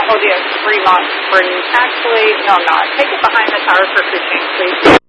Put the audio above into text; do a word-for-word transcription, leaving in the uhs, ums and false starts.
hold you three months for actually, no, I'm not. Take it behind the tower for Kuching, please.